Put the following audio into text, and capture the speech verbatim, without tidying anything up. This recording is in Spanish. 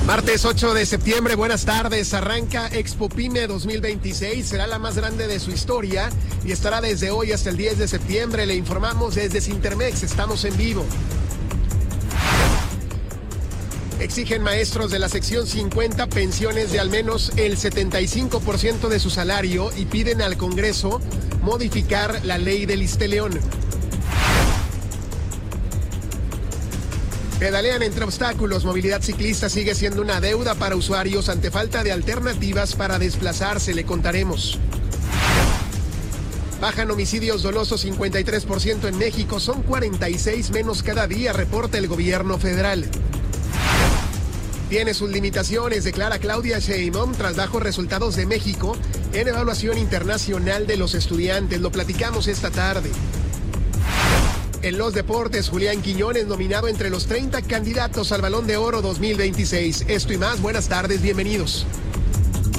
Martes ocho de septiembre, buenas tardes. Arranca Expo Pyme dos mil veintiséis, será la más grande de su historia y estará desde hoy hasta el diez de septiembre. Le informamos desde Cintermex, estamos en vivo. Exigen maestros de la sección cincuenta pensiones de al menos el setenta y cinco por ciento de su salario y piden al Congreso modificar la ley del Ixteleón. Pedalean entre obstáculos. Movilidad ciclista sigue siendo una deuda para usuarios ante falta de alternativas para desplazarse, le contaremos. Bajan homicidios dolosos cincuenta y tres por ciento en México, son cuarenta y seis menos cada día, reporta el gobierno federal. Tiene sus limitaciones, declara Claudia Sheinbaum tras bajos resultados de México en evaluación internacional de los estudiantes. Lo platicamos esta tarde. En los deportes, Julián Quiñones nominado entre los treinta candidatos al Balón de Oro dos mil veintiséis. Esto y más, buenas tardes, bienvenidos.